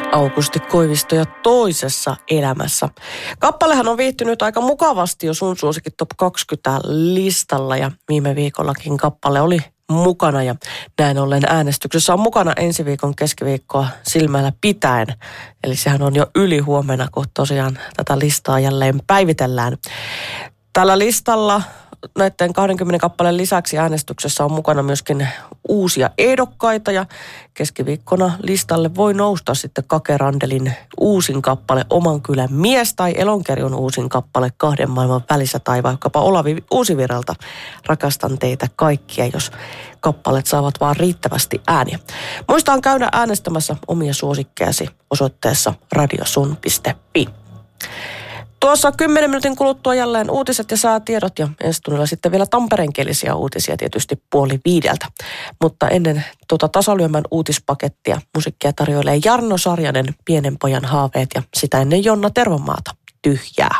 Aukusti Koivisto ja Toisessa elämässä. Kappalehan on viihtynyt aika mukavasti jo sun suosikin Top 20 listalla ja viime viikollakin kappale oli mukana ja näin ollen äänestyksessä on mukana ensi viikon keskiviikkoa silmällä pitäen. Eli sehän on jo yli huomenna, kun tosiaan tätä listaa jälleen päivitellään. Tällä listalla näiden 20 kappaleen lisäksi äänestyksessä on mukana myöskin uusia ehdokkaita ja keskiviikkona listalle voi nousta sitten Kake Randelin uusin kappale Oman kylän mies tai Elonkerjon uusin kappale Kahden maailman välissä tai vaikkapa Olavi Uusivirralta Rakastan teitä kaikkia, jos kappaleet saavat vaan riittävästi ääniä. Muistaan käydä äänestämässä omia suosikkejasi osoitteessa radiosun.fi. Tuossa 10 minuutin kuluttua jälleen uutiset ja säätiedot ja ensi tunnilla sitten vielä tampereenkielisiä uutisia tietysti 4:30. Mutta ennen tuota tasalyömän uutispakettia musiikkia tarjoilee Jarno Sarjanen Pienen pojan haaveet ja sitä ennen Jonna Tervomaata Tyhjää.